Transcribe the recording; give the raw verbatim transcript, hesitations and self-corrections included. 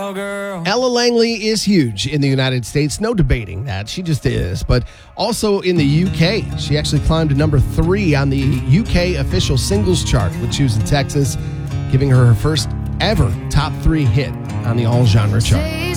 girl. Ella Langley is huge in the United States. No debating that. She just is. But also in the U K. She actually climbed to number three on the U K official singles chart with Choose in Texas, giving her her first ever top three hit on the all-genre chart.